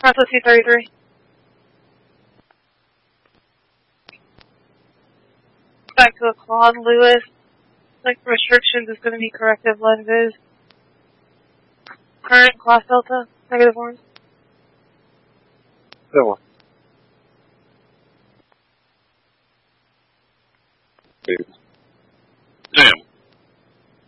Crossroads 233. Back to a Claude Lewis. Like restrictions is going to be corrective lenses. Current class delta, -1. That one. Dude.